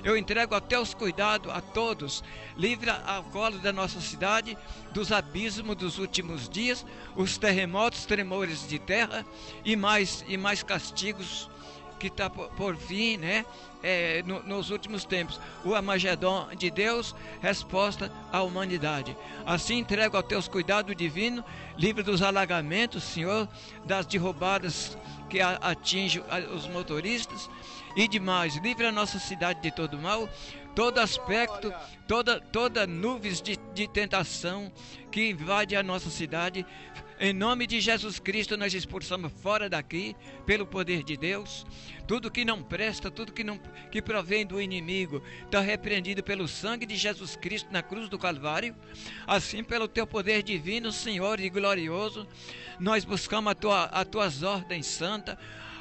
Eu entrego a teus cuidados a todos. Livra ao colo da nossa cidade dos abismos dos últimos dias, os terremotos, tremores de terra e mais castigos que está por vir, né? Nos últimos tempos, o Armagedon de Deus, resposta à humanidade. Assim entrego aos teus cuidados divinos, livre dos alagamentos, Senhor, das derrubadas que atingem os motoristas e demais. Livre a nossa cidade de todo mal, todo aspecto, toda nuvens de tentação que invade a nossa cidade. Em nome de Jesus Cristo, nós expulsamos fora daqui, pelo poder de Deus. Tudo que não presta, tudo que provém do inimigo, está repreendido pelo sangue de Jesus Cristo na cruz do Calvário. Assim, pelo teu poder divino, Senhor e glorioso, nós buscamos as tuas ordens santas,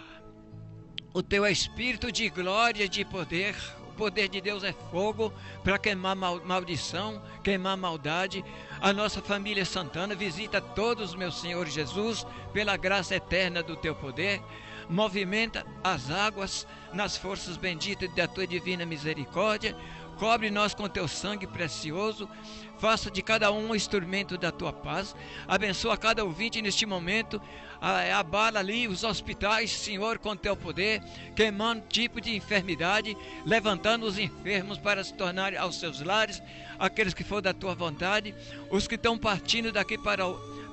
o teu Espírito de glória e de poder. O poder de Deus é fogo para queimar maldição, queimar maldade. A nossa família Santana visita todos, meu Senhor Jesus, pela graça eterna do teu poder. Movimenta as águas nas forças benditas da tua divina misericórdia. Cobre-nós com teu sangue precioso. Faça de cada um instrumento da tua paz. Abençoa cada ouvinte neste momento. Abala ali os hospitais, Senhor, com teu poder, queimando tipo de enfermidade, levantando os enfermos para se tornarem aos seus lares, aqueles que for da tua vontade, os que estão partindo daqui para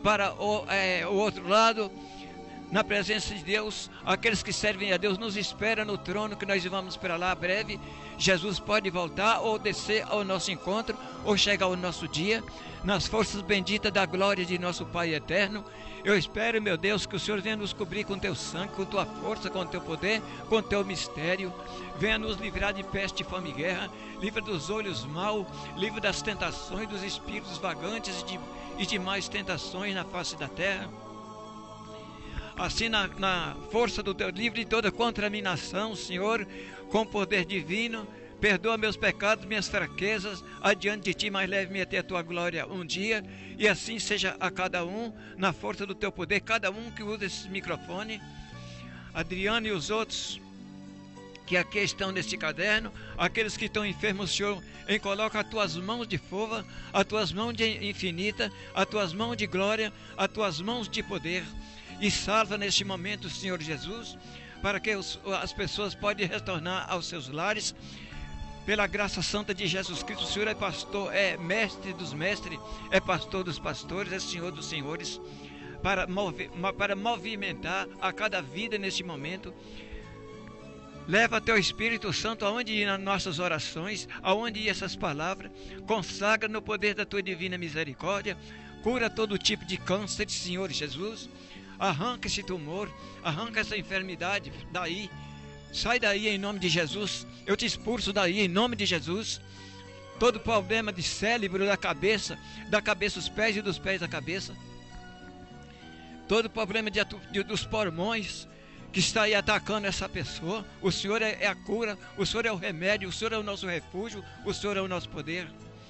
o outro lado, na presença de Deus. Aqueles que servem a Deus nos esperam no trono, que nós vamos para lá breve. Jesus pode voltar ou descer ao nosso encontro, ou chegar ao nosso dia, nas forças benditas da glória de nosso Pai eterno. Eu espero, meu Deus, que o Senhor venha nos cobrir com teu sangue, com tua força, com teu poder, com teu mistério. Venha nos livrar de peste, fome e guerra. Livra dos olhos maus, livra das tentações, dos espíritos vagantes e de mais tentações na face da terra. Assim, na força do teu livro de toda contaminação, Senhor, com poder divino, perdoa meus pecados, minhas fraquezas, adiante de ti, mas leve-me até a tua glória um dia, e assim seja a cada um, na força do teu poder, cada um que usa esse microfone, Adriano e os outros que aqui estão neste caderno, aqueles que estão enfermos, Senhor, coloca as tuas mãos de fova, as tuas mãos de infinita, as tuas mãos de glória, as tuas mãos de poder. E salva neste momento, Senhor Jesus, para que as pessoas possam retornar aos seus lares. Pela graça santa de Jesus Cristo, o Senhor é pastor, é mestre dos mestres, é pastor dos pastores, é Senhor dos senhores, para movimentar a cada vida neste momento. Leva teu Espírito Santo aonde ir nas nossas orações, aonde ir essas palavras. Consagra no poder da tua divina misericórdia. Cura todo tipo de câncer, Senhor Jesus. Arranca esse tumor, arranca essa enfermidade daí. Sai daí em nome de Jesus. Eu te expulso daí em nome de Jesus. Todo problema de cérebro, da cabeça aos pés e dos pés à cabeça. Todo problema dos pulmões que está aí atacando essa pessoa. O Senhor é a cura, o Senhor é o remédio, o Senhor é o nosso refúgio, o Senhor é o nosso poder.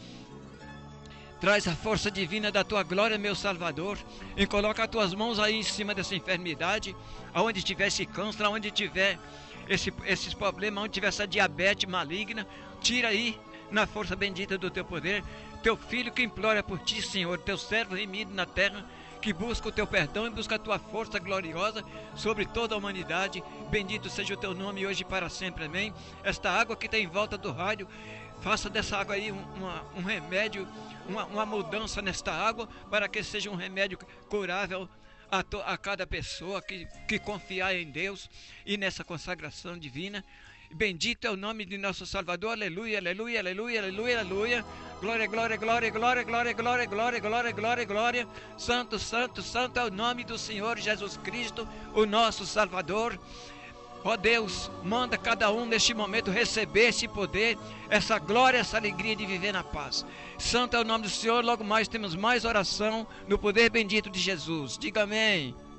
Traz a força divina da tua glória, meu Salvador, e coloca as tuas mãos aí em cima dessa enfermidade, aonde tiver esse câncer, aonde tiver esses problemas, onde tiver essa diabetes maligna, tira aí na força bendita do teu poder. Teu filho que implora por ti, Senhor, teu servo remido na terra, que busca o teu perdão e busca a tua força gloriosa sobre toda a humanidade. Bendito seja o teu nome hoje e para sempre, amém. Esta água que está em volta do rádio, faça dessa água aí um remédio, uma mudança nesta água, para que seja um remédio curável a cada pessoa que confiar em Deus e nessa consagração divina. Bendito é o nome de nosso Salvador, aleluia, aleluia, aleluia, aleluia, aleluia. Glória, glória, glória, glória, glória, glória, glória, glória, glória, glória. Santo, santo, santo é o nome do Senhor Jesus Cristo, o nosso Salvador. Ó Deus, manda cada um neste momento receber esse poder, essa glória, essa alegria de viver na paz. Santo é o nome do Senhor. Logo mais temos mais oração no poder bendito de Jesus. Diga amém.